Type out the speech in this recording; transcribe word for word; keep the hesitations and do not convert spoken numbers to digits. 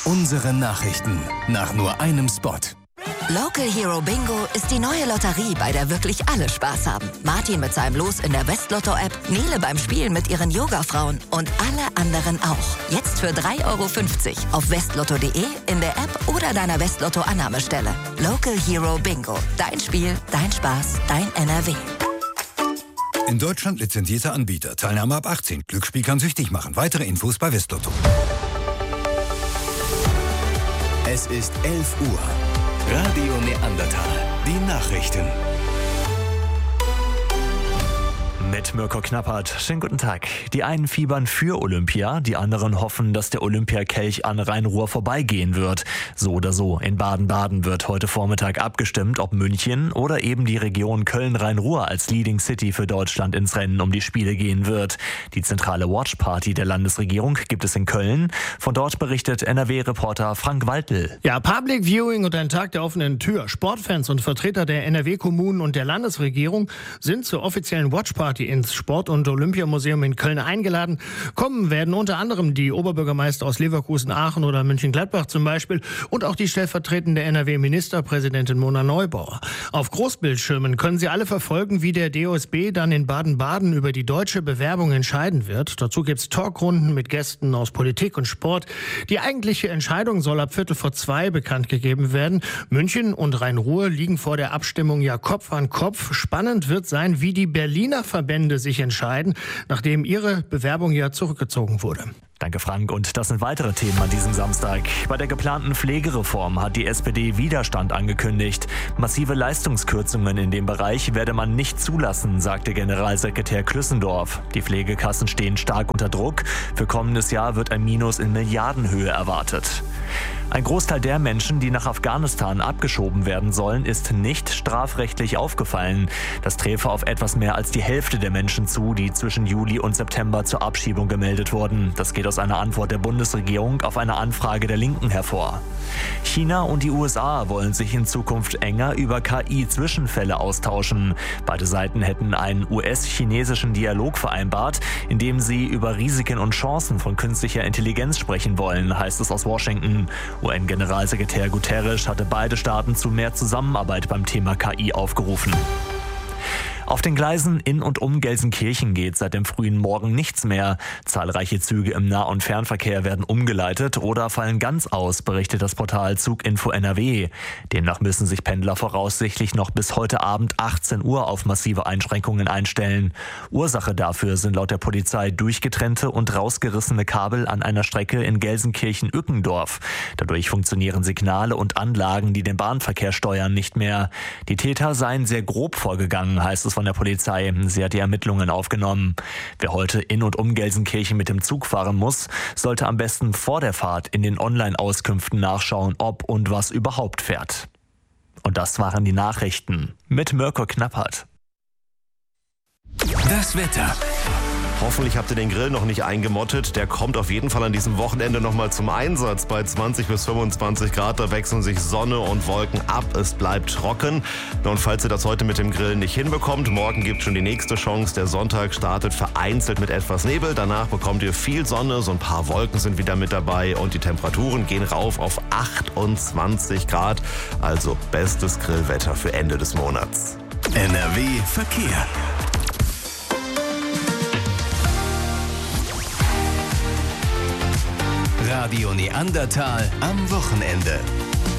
Unsere Nachrichten nach nur einem Spot. Local Hero Bingo ist die neue Lotterie, bei der wirklich alle Spaß haben. Martin mit seinem Los in der Westlotto-App, Nele beim Spielen mit ihren Yoga-Frauen und alle anderen auch. Jetzt für drei Euro fünfzig auf westlotto punkt de, in der App oder deiner Westlotto-Annahmestelle. Local Hero Bingo. Dein Spiel, dein Spaß, dein N R W. In Deutschland lizenzierter Anbieter. Teilnahme ab achtzehn. Glücksspiel kann süchtig machen. Weitere Infos bei Westlotto. Es ist elf Uhr. Radio Neandertal. Die Nachrichten. Mit Mirko Knappert. Schönen guten Tag. Die einen fiebern für Olympia, die anderen hoffen, dass der Olympiakelch an Rhein-Ruhr vorbeigehen wird. So oder so, in Baden-Baden wird heute Vormittag abgestimmt, ob München oder eben die Region Köln-Rhein-Ruhr als Leading City für Deutschland ins Rennen um die Spiele gehen wird. Die zentrale Watchparty der Landesregierung gibt es in Köln. Von dort berichtet N R W-Reporter Frank Waldl. Ja, Public Viewing und ein Tag der offenen Tür. Sportfans und Vertreter der N R W-Kommunen und der Landesregierung sind zur offiziellen Watchparty ins Sport- und Olympiamuseum in Köln eingeladen. Kommen werden unter anderem die Oberbürgermeister aus Leverkusen, Aachen oder München-Gladbach zum Beispiel und auch die stellvertretende N R W-Ministerpräsidentin Mona Neubauer. Auf Großbildschirmen können Sie alle verfolgen, wie der D O S B dann in Baden-Baden über die deutsche Bewerbung entscheiden wird. Dazu gibt es Talkrunden mit Gästen aus Politik und Sport. Die eigentliche Entscheidung soll ab Viertel vor zwei bekannt gegeben werden. München und Rhein-Ruhr liegen vor der Abstimmung ja Kopf an Kopf. Spannend wird sein, wie die Berliner Verbände sich entscheiden, nachdem ihre Bewerbung ja zurückgezogen wurde. Danke, Frank. Und das sind weitere Themen an diesem Samstag. Bei der geplanten Pflegereform hat die S P D Widerstand angekündigt. Massive Leistungskürzungen in dem Bereich werde man nicht zulassen, sagte Generalsekretär Klüssendorf. Die Pflegekassen stehen stark unter Druck. Für kommendes Jahr wird ein Minus in Milliardenhöhe erwartet. Ein Großteil der Menschen, die nach Afghanistan abgeschoben werden sollen, ist nicht strafrechtlich aufgefallen. Das träfe auf etwas mehr als die Hälfte der Menschen zu, die zwischen Juli und September zur Abschiebung gemeldet wurden. Das geht aus einer Antwort der Bundesregierung auf eine Anfrage der Linken hervor. China und die U S A wollen sich in Zukunft enger über K I-Zwischenfälle austauschen. Beide Seiten hätten einen U S-chinesischen Dialog vereinbart, in dem sie über Risiken und Chancen von künstlicher Intelligenz sprechen wollen, heißt es aus Washington. U N-Generalsekretär Guterres hatte beide Staaten zu mehr Zusammenarbeit beim Thema K I aufgerufen. Auf den Gleisen in und um Gelsenkirchen geht seit dem frühen Morgen nichts mehr. Zahlreiche Züge im Nah- und Fernverkehr werden umgeleitet oder fallen ganz aus, berichtet das Portal Zuginfo N R W. Demnach müssen sich Pendler voraussichtlich noch bis heute Abend achtzehn Uhr auf massive Einschränkungen einstellen. Ursache dafür sind laut der Polizei durchgetrennte und rausgerissene Kabel an einer Strecke in Gelsenkirchen-Ückendorf. Dadurch funktionieren Signale und Anlagen, die den Bahnverkehr steuern, nicht mehr. Die Täter seien sehr grob vorgegangen, heißt es von der Polizei. Sie hat die Ermittlungen aufgenommen. Wer heute in und um Gelsenkirchen mit dem Zug fahren muss, sollte am besten vor der Fahrt in den Online-Auskünften nachschauen, ob und was überhaupt fährt. Und das waren die Nachrichten mit Mirko Knappert. Das Wetter. Hoffentlich habt ihr den Grill noch nicht eingemottet. Der kommt auf jeden Fall an diesem Wochenende nochmal zum Einsatz. Bei zwanzig bis fünfundzwanzig Grad, da wechseln sich Sonne und Wolken ab. Es bleibt trocken. Und falls ihr das heute mit dem Grill nicht hinbekommt, morgen gibt es schon die nächste Chance. Der Sonntag startet vereinzelt mit etwas Nebel. Danach bekommt ihr viel Sonne, so ein paar Wolken sind wieder mit dabei. Und die Temperaturen gehen rauf auf achtundzwanzig Grad. Also bestes Grillwetter für Ende des Monats. N R W Verkehr. Radio Neandertal am Wochenende.